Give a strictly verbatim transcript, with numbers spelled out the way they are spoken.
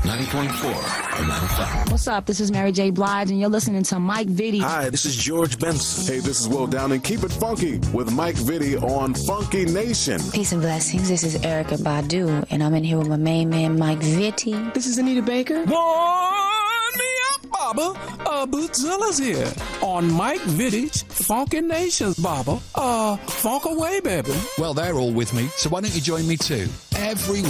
ninety point four M F M. What's up? This is Mary J. Blige, and you're listening to Mike Vitti. Hi, this is George Benson. Hey, this is Will Downing. Keep it funky with Mike Vitti on Funky Nation. Peace and blessings. This is Erykah Badu, and I'm in here with my main man, Mike Vitti. This is Anita Baker. Warm me up, Baba. Uh, Bootzilla's here on Mike Vitti's Funky Nations, Baba. Uh, funk away, baby. Well, they're all with me, so why don't you join me too? Every